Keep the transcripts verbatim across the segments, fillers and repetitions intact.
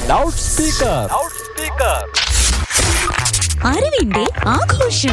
Loud speaker. അറിവിന്റെ ആഘോഷം.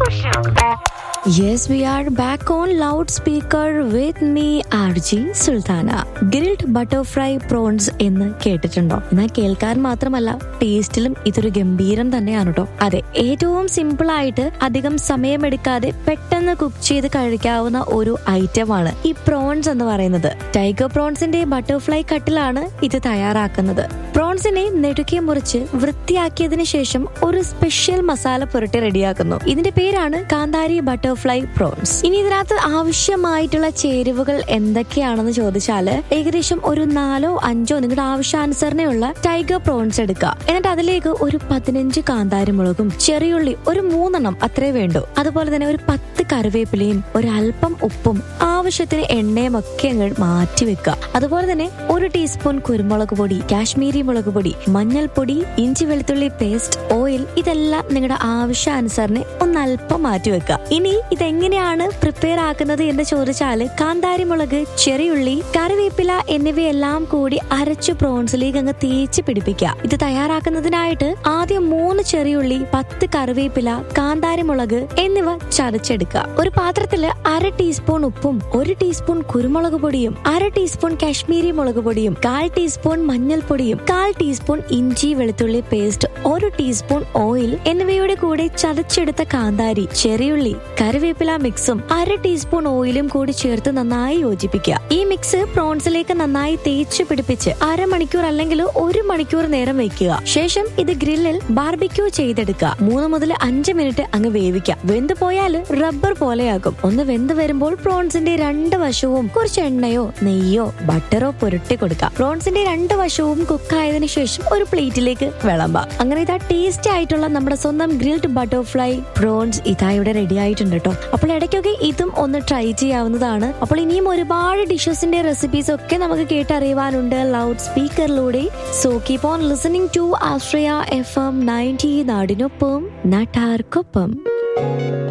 Yes, we are back on loudspeaker with me, R J Sultana. Grilled butterfly prawns എന്ന് കേട്ടിട്ടുണ്ടോ? എന്നാൽ കേൾക്കാൻ മാത്രമല്ല ടേസ്റ്റിലും ഇതൊരു ഗംഭീരം തന്നെയാണ് കേട്ടോ. അതെ, ഏറ്റവും സിമ്പിൾ ആയിട്ട് അധികം സമയമെടുക്കാതെ പെട്ടെന്ന് കുക്ക് ചെയ്ത് കഴിക്കാവുന്ന ഒരു ഐറ്റമാണ് ഈ പ്രോൺസ് എന്ന് പറയുന്നത്. ടൈഗർ പ്രോൺസിന്റെ ബട്ടർഫ്ലൈ കട്ടിലാണ് ഇത് തയ്യാറാക്കുന്നത്. പ്രോൺസിനെ നെടുക്കെ മുറിച്ച് വൃത്തിയാക്കിയതിനു ശേഷം ഒരു സ്പെഷ്യൽ മസാല പുരട്ടി റെഡിയാക്കുന്നു. ഇതിന്റെ പേരാണ് കാന്താരി ബട്ടർഫ്ലൈ പ്രോൺസ്. ഇനി ഇതിനകത്ത് ആവശ്യമായിട്ടുള്ള ചേരുവകൾ എന്തൊക്കെയാണെന്ന് ചോദിച്ചാല് ഏകദേശം ഒരു നാലോ അഞ്ചോ നിങ്ങളുടെ ആവശ്യാനുസരണയുള്ള ടൈഗർ പ്രോൺസ് എടുക്കുക. എന്നിട്ട് അതിലേക്ക് ഒരു പതിനഞ്ച് കാന്താരി മുളകും ചെറിയുള്ളി ഒരു മൂന്നെണ്ണം അത്രേ വേണ്ടു. അതുപോലെ തന്നെ ഒരു പത്ത് കറിവേപ്പിലയും ഒരല്പം ഉപ്പും ആവശ്യത്തിന് എണ്ണയും ഒക്കെ അങ്ങ് മാറ്റി വെക്കുക. അതുപോലെ തന്നെ ഒരു ടീസ്പൂൺ കുരുമുളക് പൊടി, കാശ്മീരി മുളക് പൊടി, മഞ്ഞൾപ്പൊടി, ഇഞ്ചി വെളുത്തുള്ളി പേസ്റ്റ്, ഓയിൽ, ഇതെല്ലാം നിങ്ങളുടെ ആവശ്യാനുസരണം ഒന്നല്പം മാറ്റി വെക്കുക. ഇനി ഇതെങ്ങനെയാണ് പ്രിപ്പയർ ആക്കുന്നത് എന്ന് ചോദിച്ചാല് കാന്താരി മുളക്, ചെറിയുള്ളി, കറിവേപ്പില എന്നിവയെല്ലാം കൂടി അരച്ചു പ്രോൺസിലേക്ക് അങ്ങ് തേച്ച് പിടിപ്പിക്കുക. ഇത് തയ്യാറാക്കുന്നതിനായിട്ട് ആദ്യം മൂന്ന് ചെറിയുള്ളി, പത്ത് കറിവേപ്പില, കാന്താരി മുളക് എന്നിവ ചതച്ചെടുക്കുക. ഒരു പാത്രത്തില് അര ടീസ്പൂൺ ഉപ്പും ഒരു ടീസ്പൂൺ കുരുമുളക് പൊടിയും അര ടീസ്പൂൺ കാശ്മീരി മുളക് പൊടിയും കാൽ ടീസ്പൂൺ മഞ്ഞൾപ്പൊടിയും കാൽ ടീസ്പൂൺ ഇഞ്ചി വെളുത്തുള്ളി പേസ്റ്റ്, ഒരു ടീസ്പൂൺ ഓയിൽ എന്നിവയുടെ കൂടെ ചതച്ചെടുത്ത കാന്താരി, ചെറിയുള്ളി, കറിവേപ്പില മിക്സും അര ടീസ്പൂൺ ഓയിലും കൂടി ചേർത്ത് നന്നായി യോജിപ്പിക്കുക. ഈ മിക്സ് പ്രോൺസിലേക്ക് നന്നായി തേച്ച് പിടിപ്പിച്ച് അരമണിക്കൂർ അല്ലെങ്കിൽ ഒരു മണിക്കൂർ നേരം വെക്കുക. ശേഷം ഇത് ഗ്രില്ലിൽ ബാർബിക്യൂ ചെയ്തെടുക്കുക. മൂന്ന് മുതൽ അഞ്ച് മിനിറ്റ് അങ്ങ് വേവിക്കുക. വെന്ത് പോയാൽ റബ്ബർ പോലെയാകും. ഒന്ന് വെന്ത് വരുമ്പോൾ പ്രോൺസിന്റെ രണ്ട് വശവും കുറച്ച് എണ്ണയോ നെയ്യോ ബട്ടറോ പുരട്ടി കൊടുക്കുക. പ്രോൺസിന്റെ രണ്ട് വശവും കുക്കായതിനു ശേഷം ഒരു പ്ലേറ്റിലേക്ക് വിളമ്പാം. അങ്ങനെ ഇതാ ടേസ്റ്റി ആയിട്ടുള്ള നമ്മുടെ സ്വന്തം ഗ്രിൽഡ് ബട്ടർഫ്ലൈ പ്രോൺസ് ഇതാ ഇവിടെ റെഡി ആയിട്ടുണ്ട് കേട്ടോ. അപ്പോൾ ഇടയ്ക്കൊക്കെ ഇതും ഒന്ന് ട്രൈ ചെയ്യാവുന്നതാണ്. അപ്പോൾ ഇനിയും ഒരുപാട് ഡിഷസിന്റെ റെസിപ്പീസ് ഒക്കെ നമുക്ക് കേട്ടറിയുവാനുണ്ട് loud സ്പീക്കറിലൂടെ. So keep on listening to Ashraya F M ninety, നാടിനൊപ്പം നാട്ടാർക്കൊപ്പം.